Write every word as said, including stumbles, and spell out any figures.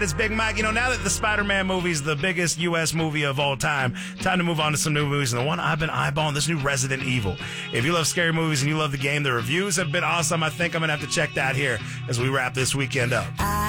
It's Big Mike. You know, now that the Spider-Man movie is the biggest U S movie of all time, time to move on to some new movies. And the one I've been eyeballing, this new Resident Evil. If you love scary movies and you love the game, the reviews have been awesome. I think I'm going to have to check that here as we wrap this weekend up.